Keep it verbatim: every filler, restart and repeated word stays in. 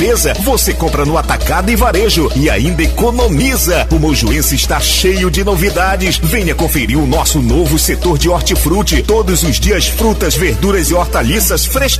despesa, você compra no atacado e varejo e ainda economiza. O Mojuense está cheio de novidades. Venha conferir o nosso novo setor de hortifruti. Todos os dias frutas, verduras e hortaliças frescas